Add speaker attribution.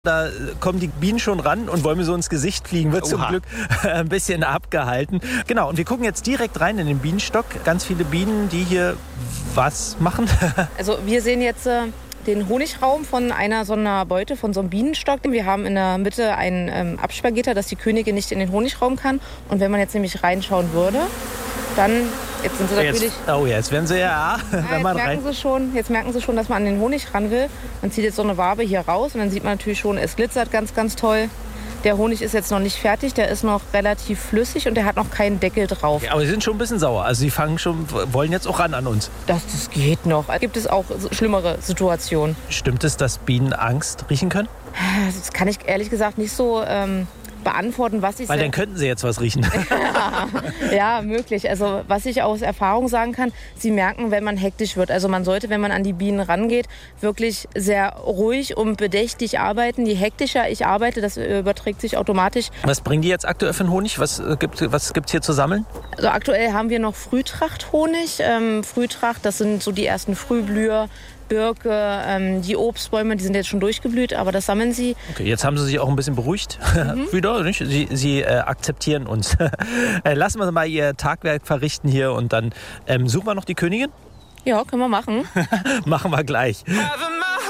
Speaker 1: Da kommen die Bienen schon ran und wollen mir so ins Gesicht fliegen. Wird zum Glück ein bisschen abgehalten. Genau, und wir gucken jetzt direkt rein in den Bienenstock. Ganz viele Bienen, die hier was machen.
Speaker 2: Also wir sehen jetzt den Honigraum von einer so einer Beute, von so einem Bienenstock. Wir haben in der Mitte ein Absperrgitter, dass die Königin nicht in den Honigraum kann. Und wenn man jetzt nämlich reinschauen würde, dann... Jetzt sind sie natürlich...
Speaker 1: Jetzt werden sie wenn man
Speaker 2: jetzt merken sie schon, dass man an den Honig ran will. Man zieht jetzt so eine Wabe hier raus und dann sieht man natürlich schon, es glitzert ganz, ganz toll. Der Honig ist jetzt noch nicht fertig, der ist noch relativ flüssig und der hat noch keinen Deckel drauf.
Speaker 1: Ja, aber sie sind schon ein bisschen sauer. Also sie wollen jetzt auch ran an uns.
Speaker 2: Das geht noch. Gibt es auch schlimmere Situationen?
Speaker 1: Stimmt es, dass Bienen Angst riechen können?
Speaker 2: Das kann ich ehrlich gesagt nicht so... beantworten, was ich...
Speaker 1: Weil dann könnten sie jetzt was riechen.
Speaker 2: Ja, möglich. Also was ich aus Erfahrung sagen kann, sie merken, wenn man hektisch wird. Also man sollte, wenn man an die Bienen rangeht, wirklich sehr ruhig und bedächtig arbeiten. Je hektischer ich arbeite, das überträgt sich automatisch.
Speaker 1: Was bringen die jetzt aktuell für einen Honig? Was gibt's hier zu sammeln?
Speaker 2: Also aktuell haben wir noch Frühtrachthonig. Frühtracht, das sind so die ersten Frühblüher. Birke, die Obstbäume, die sind jetzt schon durchgeblüht, aber das sammeln sie. Okay,
Speaker 1: jetzt haben sie sich auch ein bisschen beruhigt wieder, nicht? Sie akzeptieren uns. Lassen wir mal ihr Tagwerk verrichten hier und dann suchen wir noch die Königin?
Speaker 2: Ja, können wir machen.
Speaker 1: Machen wir gleich.